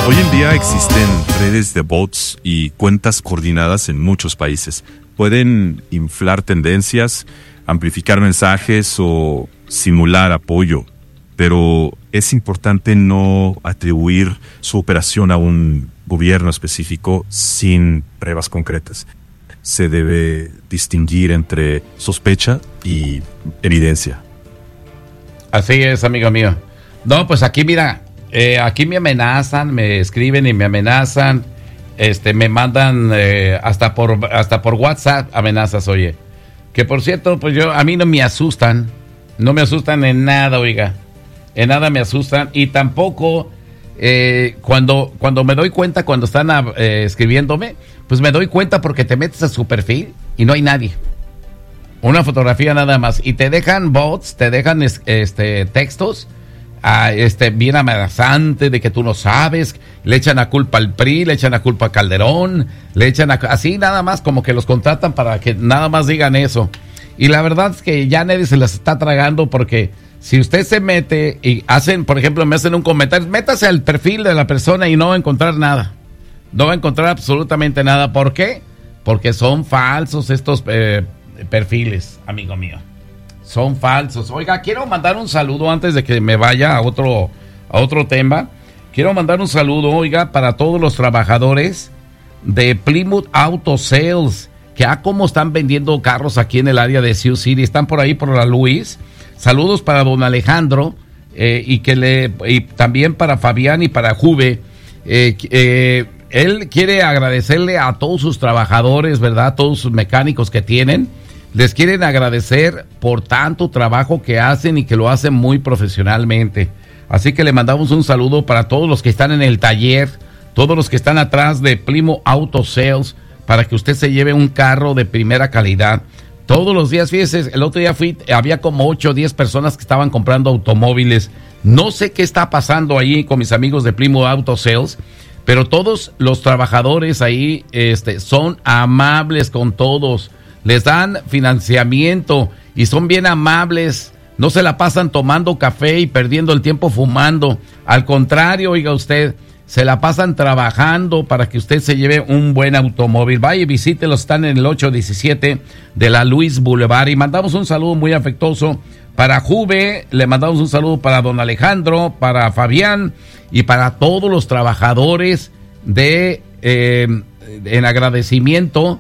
Hoy en día existen redes de bots y cuentas coordinadas en muchos países. Pueden inflar tendencias, amplificar mensajes o simular apoyo, pero es importante no atribuir su operación a un gobierno específico sin pruebas concretas. Se debe distinguir entre sospecha y evidencia. Así es, amigo mío. No, pues aquí mira, aquí me amenazan, me escriben y me amenazan, me mandan hasta por WhatsApp amenazas, oye. Que por cierto, pues a mí no me asustan en nada, oiga. En nada me asustan y tampoco cuando me doy cuenta, cuando están escribiéndome, pues me doy cuenta porque te metes a su perfil y no hay nadie. Una fotografía nada más y te dejan bots, te dejan textos bien amenazante de que tú no sabes, le echan la culpa al PRI, le echan la culpa a Calderón, le echan así nada más como que los contratan para que nada más digan eso. Y la verdad es que ya nadie se las está tragando porque si usted se mete y hacen, por ejemplo, me hacen un comentario, métase al perfil de la persona y no va a encontrar nada. No va a encontrar absolutamente nada. ¿Por qué? Porque son falsos estos perfiles, amigo mío. Son falsos. Oiga, quiero mandar un saludo antes de que me vaya a otro tema. Quiero mandar un saludo, oiga, para todos los trabajadores de Plymouth Auto Sales, que cómo están vendiendo carros aquí en el área de Sioux City. Están por ahí por la Luis. Saludos para don Alejandro y también para Fabián y para Juve. Él quiere agradecerle a todos sus trabajadores, ¿verdad? Todos sus mecánicos que tienen. Les quieren agradecer por tanto trabajo que hacen y que lo hacen muy profesionalmente. Así que le mandamos un saludo para todos los que están en el taller, todos los que están atrás de Plymouth Auto Sales, para que usted se lleve un carro de primera calidad. Todos los días, fíjese, el otro día había como 8 o 10 personas que estaban comprando automóviles. No sé qué está pasando ahí con mis amigos de Plymouth Auto Sales, pero todos los trabajadores ahí son amables con todos. Les dan financiamiento y son bien amables. No se la pasan tomando café y perdiendo el tiempo fumando. Al contrario, oiga usted, se la pasan trabajando para que usted se lleve un buen automóvil. Vaya y visítelos, están en el 817 de la Luis Boulevard. Y mandamos un saludo muy afectuoso para Juve, le mandamos un saludo para don Alejandro, para Fabián y para todos los trabajadores en agradecimiento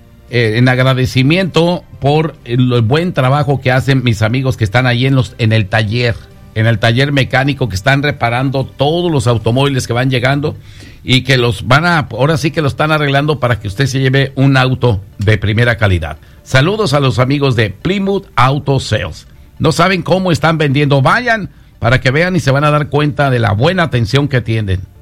por el buen trabajo que hacen mis amigos que están ahí en el taller mecánico, que están reparando todos los automóviles que van llegando y que ahora sí que lo están arreglando para que usted se lleve un auto de primera calidad. Saludos a los amigos de Plymouth Auto Sales. No saben cómo están vendiendo, vayan para que vean y se van a dar cuenta de la buena atención que tienen.